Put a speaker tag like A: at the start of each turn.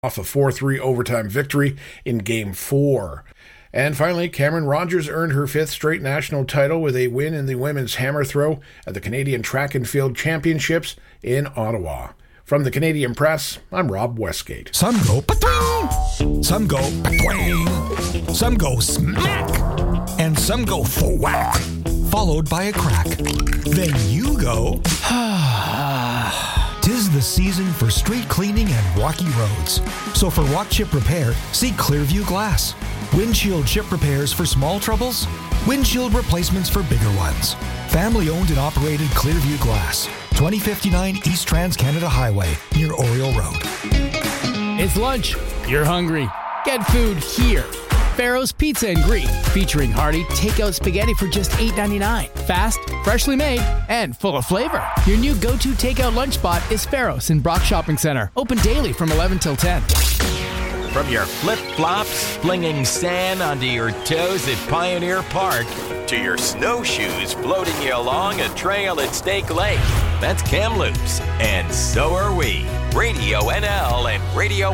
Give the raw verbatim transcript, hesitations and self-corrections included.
A: off a four three overtime victory in Game four. And finally, Cameron Rogers earned her fifth straight national title with a win in the women's hammer throw at the Canadian Track and Field Championships in Ottawa. From the Canadian Press, I'm Rob Westgate.
B: Some go pa-twing, some go pa-twang, some go smack, and some go thwack, followed by a crack. Then you go, tis the season for street cleaning and rocky roads. So for rock chip repair, see Clearview Glass. Windshield chip repairs for small troubles, windshield replacements for bigger ones. Family owned and operated Clearview Glass, twenty fifty-nine East Trans-Canada Highway, near Oriole Road.
C: It's lunch. You're hungry. Get food here. Farrow's Pizza and Greek, featuring hearty takeout spaghetti for just eight ninety-nine. Fast, freshly made, and full of flavor. Your new go-to takeout lunch spot is Farrow's in Brock Shopping Center. Open daily from eleven till ten.
D: From your flip-flops flinging sand onto your toes at Pioneer Park to your snowshoes floating you along a trail at Stake Lake, that's Kamloops, and so are we. Radio N L and Radio